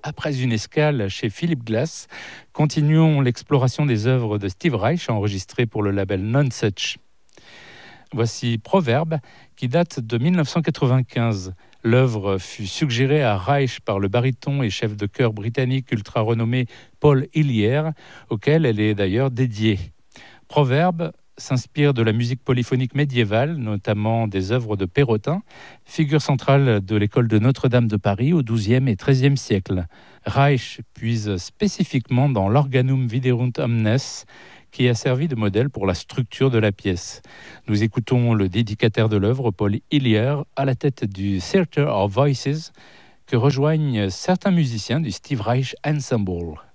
Après une escale chez Philip Glass, continuons l'exploration des œuvres de Steve Reich enregistrées pour le label Nonesuch. Voici Proverbe, qui date de 1995. L'œuvre fut suggérée à Reich par le baryton et chef de chœur britannique ultra renommé Paul Hillier, auquel elle est d'ailleurs dédiée. Proverbe s'inspire de la musique polyphonique médiévale, notamment des œuvres de Perrotin, figure centrale de l'école de Notre-Dame de Paris au XIIe et XIIIe siècle. Reich puise spécifiquement dans l'Organum Viderunt Omnes, qui a servi de modèle pour la structure de la pièce. Nous écoutons le dédicataire de l'œuvre, Paul Hillier, à la tête du Theatre of Voices, que rejoignent certains musiciens du Steve Reich Ensemble.